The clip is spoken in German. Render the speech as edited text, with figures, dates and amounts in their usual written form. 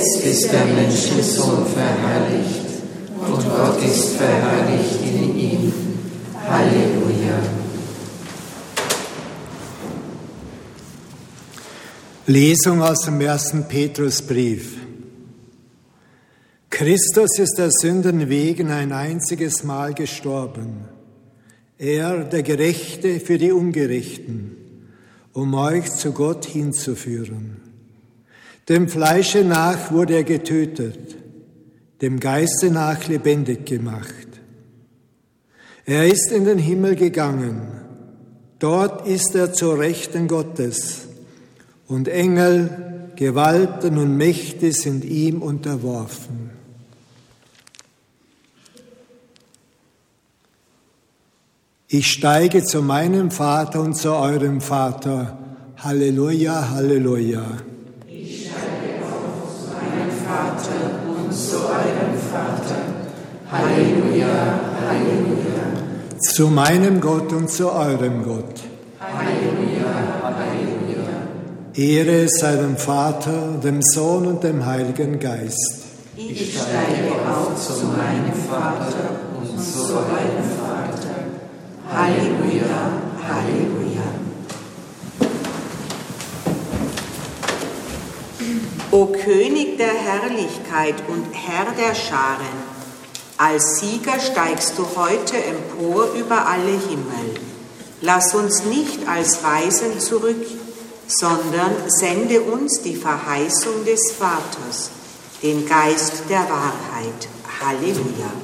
Jetzt ist der Menschensohn verherrlicht und Gott ist verherrlicht in ihm. Halleluja. Lesung aus dem 1. Petrusbrief. Christus ist der Sünden wegen ein einziges Mal gestorben. Er, der Gerechte für die Ungerechten, um euch zu Gott hinzuführen. Dem Fleische nach wurde er getötet, dem Geiste nach lebendig gemacht. Er ist in den Himmel gegangen, dort ist er zur Rechten Gottes, und Engel, Gewalten und Mächte sind ihm unterworfen. Ich steige zu meinem Vater und zu eurem Vater. Halleluja, Halleluja. Ich steige auf zu meinem Vater und zu eurem Vater. Halleluja, Halleluja. Zu meinem Gott und zu eurem Gott. Halleluja, Halleluja. Ehre sei dem Vater, dem Sohn und dem Heiligen Geist. Ich steige auf zu meinem Vater und zu eurem Vater. Halleluja, Halleluja. O König der Herrlichkeit und Herr der Scharen, als Sieger steigst du heute empor über alle Himmel. Lass uns nicht als Waisen zurück, sondern sende uns die Verheißung des Vaters, den Geist der Wahrheit. Halleluja.